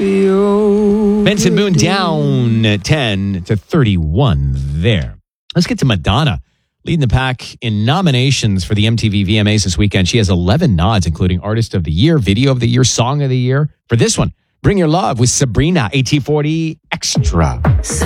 Benson Boone down 10 to 31 there. Let's get to Madonna, leading the pack in nominations for the MTV VMAs this weekend. She has 11 nods, including Artist of the Year, Video of the Year, Song of the Year. For this one, Bring Your Love with Sabrina, AT40 Extra.